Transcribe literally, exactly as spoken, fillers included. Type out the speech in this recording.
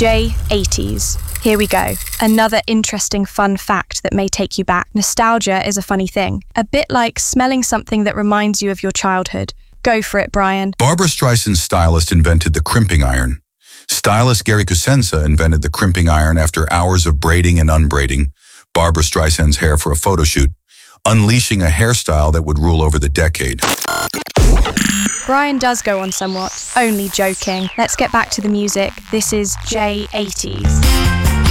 J eighties. Here we go. Another interesting fun fact that may take you back. Nostalgia is a funny thing. A bit like smelling something that reminds you of your childhood. Go for it, Brian. Barbra Streisand's stylist invented the crimping iron. Stylist Gary Cosenza invented the crimping iron after hours of braiding and unbraiding Barbra Streisand's hair for a photo shoot, unleashing a hairstyle that would rule over the decade. Brian does go on somewhat. Only joking. Let's get back to the music. This is J eighties.